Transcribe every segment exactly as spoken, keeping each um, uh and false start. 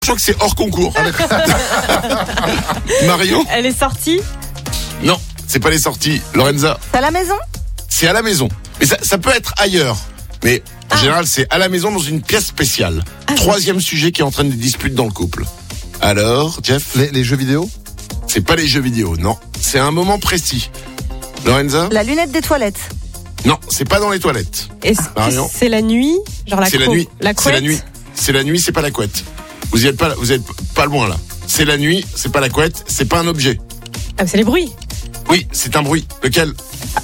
Je crois que c'est hors concours. Marion? Elle est sortie? Non, c'est pas les sorties. Lorenza? C'est à la maison? C'est à la maison. Mais ça, ça peut être ailleurs. Mais en Ah. général, c'est à la maison dans une pièce spéciale. Ah. Troisième sujet qui entraîne des disputes dans le couple. Alors, Jeff? Les, les jeux vidéo? C'est pas les jeux vidéo, non. C'est un moment précis. Lorenza? La lunette des toilettes. Non, c'est pas dans les toilettes. Est-ce Marion? que c'est la nuit? Genre la C'est la cou- nuit. La C'est couette? la nuit. C'est la nuit, c'est pas la couette. Vous y êtes pas, vous êtes pas loin là. C'est la nuit, c'est pas la couette, c'est pas un objet. Ah, c'est les bruits. Oui, c'est un bruit. Lequel?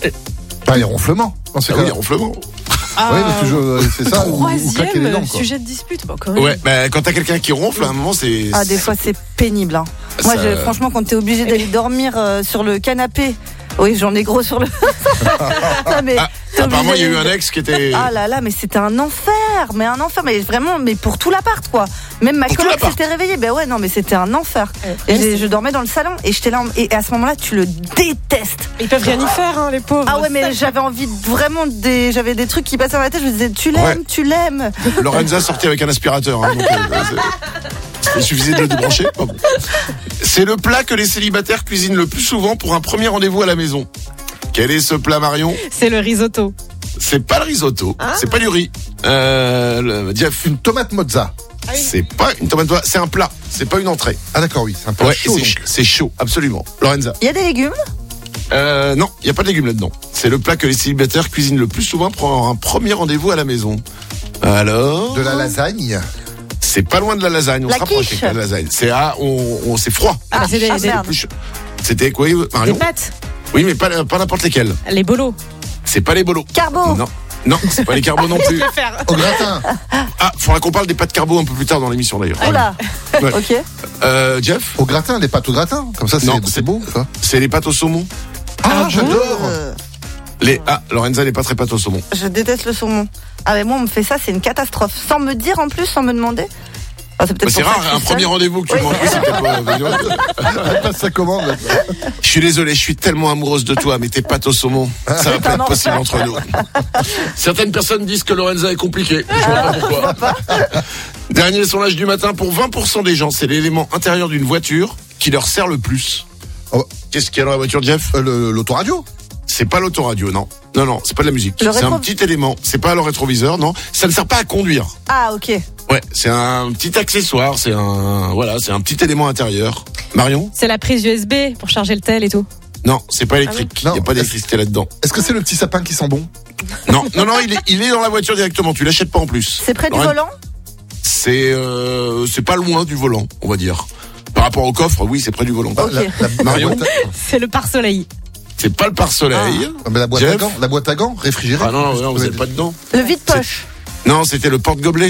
Bah, les ronflements. Dans ces Ah oui, cas-là. ronflement. Ah, Oui, parce que je- c'est ça. ou- ou claquer les troisième dents, quoi. sujet de dispute. Bon, quand même. Ouais, bah quand t'as quelqu'un qui ronfle, à un moment c'est. Ah, des fois, c'est pénible. Hein. Moi, Ça- je, franchement, quand t'es obligé d'aller dormir euh, sur le canapé. Oui, j'en ai gros sur le. Non, mais Ah, t'es apparemment, il y a eu obligé un ex qui était. Ah là là, mais c'était un enfer, mais un enfer, mais vraiment, mais pour tout l'appart, quoi. Même ma Pour tout coloc l'appart. s'était réveillée, ben ouais, non, mais c'était un enfer. Ouais. Et j'ai- je dormais dans le salon et j'étais là, en- et à ce moment-là, tu le détestes. Ils peuvent rien y faire, hein, les pauvres. Ah ouais, mais j'avais envie de vraiment des, j'avais des trucs qui passaient dans la tête. Je me disais, tu l'aimes, Ouais. tu l'aimes. Lorenza sortait avec un aspirateur. Hein, donc, euh, c'est- il suffisait de le débrancher. Pas bon. C'est le plat que les célibataires cuisinent le plus souvent pour un premier rendez-vous à la maison. Quel est ce plat, Marion? C'est le risotto. C'est pas le risotto. Ah. C'est pas du riz. Euh, le, Jeff, Une tomate mozza. c'est pas une tomate. C'est un plat. C'est pas une entrée. Ah d'accord, oui, c'est un peu Ouais, chaud. c'est, donc. ch- c'est chaud, absolument. Lorenza. Il y a des légumes. Euh, non, il y a pas de légumes là-dedans. C'est le plat que les célibataires cuisinent le plus souvent pour avoir un premier rendez-vous à la maison. Alors, De la lasagne. c'est pas loin de la lasagne. On La se rapproche quiche. avec la lasagne. C'est ah, on, on c'est froid. Ah, c'est des, ah, des- merde. Plus chaud. C'était quoi, des Marion? pâtes. Oui, mais pas, pas n'importe lesquels. Les bolos. C'est pas les bolos. Carbo. Non, non, c'est pas les carbos non plus. Faire. Au gratin. Ah, faudra qu'on parle des pâtes carbo un peu plus tard dans l'émission d'ailleurs. Oh là. Ouais. Ok. Euh, Jeff, Au gratin, des pâtes au gratin. Comme ça, c'est Non, c'est c'est- beau, ça. c'est les pâtes au saumon. Ah, j'adore. Euh, Les ah, Lorenza n'est pas très pâte au saumon. je déteste le saumon. Ah mais moi, on me fait ça, c'est une catastrophe. Sans me dire en plus, sans me demander. Ah, c'est Bah, peut-être c'est pour ça rare, que je un suis premier seule. rendez-vous que tu Oui. manges. C'est peut-être pas- Elle passe sa commande. Je suis désolé, je suis tellement amoureuse de toi, mais tes pâtes au saumon, ça va pas un être possible entre nous. Certaines personnes disent que Lorenza est compliquée. Je vois pas pourquoi. Dernier sondage du matin, pour vingt pour cent des gens, c'est l'élément intérieur d'une voiture qui leur sert le plus. Oh. Qu'est-ce qu'il y a dans la voiture, Jeff? Euh, le- L'autoradio. C'est pas l'autoradio, non. Non, non, c'est pas de la musique. Le C'est un rétro- petit élément. C'est pas le rétroviseur, non. Ça ne sert pas à conduire. Ah ok. Ouais, c'est un petit accessoire, c'est un, voilà, c'est un petit élément intérieur. Marion? C'est la prise U S B pour charger le tel et tout. Non, c'est pas électrique. Ah oui. Il n'y a Non. pas d'électricité là-dedans. Est-ce que c'est le petit sapin qui sent bon? Non, non, non, il est, il est dans la voiture directement. Tu l'achètes pas en plus. C'est près du Lorraine, volant. C'est, euh, c'est pas loin du volant, on va dire. Par rapport au coffre, oui, c'est près du volant. Ah, Ok. la, la- Marion la boîte à- C'est le pare-soleil. C'est pas le pare-soleil. Ah, mais la boîte à Jeff gants, la boîte à gants, réfrigérée. Ah non, non, vous êtes pas dedans. Le vide-poche. Non, c'était le porte-gobelet.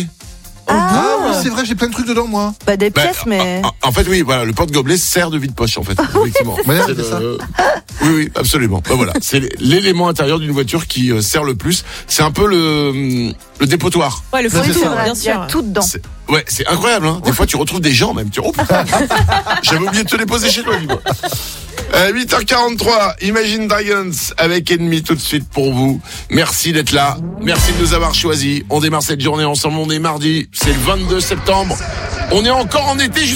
Ah oui, c'est vrai, j'ai plein de trucs dedans, moi. Bah des Bah, pièces, mais. en, en fait, oui, voilà, le porte-gobelet sert de vide-poche, en fait. Effectivement. Ouais, C'est c'est ça. le- Oui, oui, absolument. Bah, voilà, c'est l'élément intérieur d'une voiture qui euh, sert le plus. C'est un peu le, le dépotoir. Ouais, le Ça, fond c'est tout, ça. bien Il y a sûr. tout dedans. C'est- Ouais, c'est incroyable, hein. Des fois, tu retrouves des gens, même. Tu... Oh, putain. J'avais oublié de te les poser chez toi, dis-moi. Euh, huit heures quarante-trois, Imagine Dragons avec Ennemi tout de suite pour vous. Merci d'être là. Merci de nous avoir choisis. On démarre cette journée ensemble. On est mardi. C'est le vingt-deux septembre. On est encore en été jusqu'à